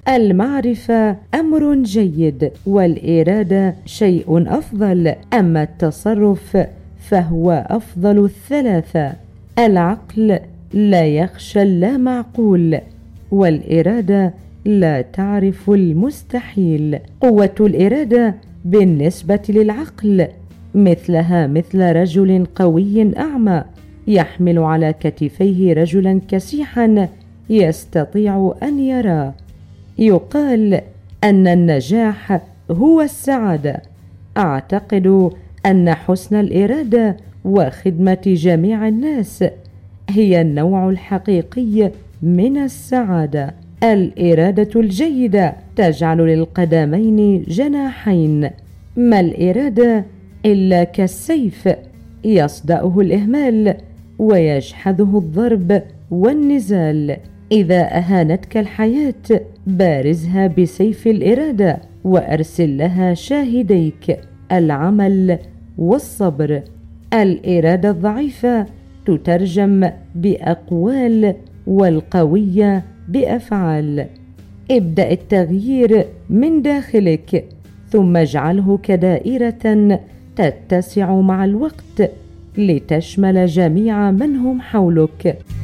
المعرفة أمر جيد والإرادة شيء أفضل، أما التصرف فهو أفضل الثلاثة. العقل لا يخشى اللامعقول، والإرادة لا تعرف المستحيل. قوة الإرادة بالنسبة للعقل مثلها مثل رجل قوي أعمى يحمل على كتفيه رجلا كسيحا يستطيع أن يراه. يقال أن النجاح هو السعادة. أعتقد أن حسن الإرادة وخدمة جميع الناس هي النوع الحقيقي من السعادة. الإرادة الجيدة تجعل للقدمين جناحين. ما الإرادة إلا كالسيف يصدأه الإهمال ويجحده الضرب والنزال. إذا أهانتك الحياة بارزها بسيف الإرادة وأرسل لها شاهديك العمل والصبر. الإرادة الضعيفة تترجم بأقوال والقوية بأفعال. ابدأ التغيير من داخلك ثم اجعله كدائرة تتسع مع الوقت لتشمل جميع من هم حولك.